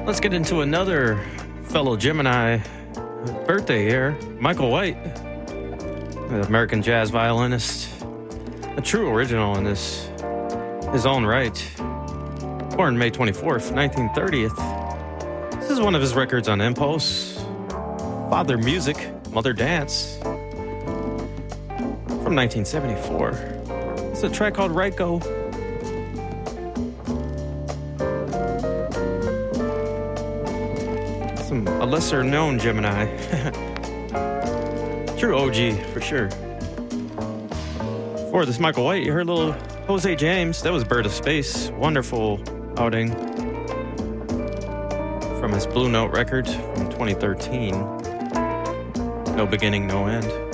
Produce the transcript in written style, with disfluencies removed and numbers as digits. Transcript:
Let's get into another fellow Gemini birthday here. Michael White, an American jazz violinist, a true original in his own right. Born May 24th, 1930. This is one of his records on Impulse. Father Music, Mother Dance, from 1974. It's a track called Right Go. A lesser known Gemini. True OG for sure. For this Michael White, you heard a little Jose James. That was Bird of Space. Wonderful outing from his Blue Note record from 2013. No Beginning, No End.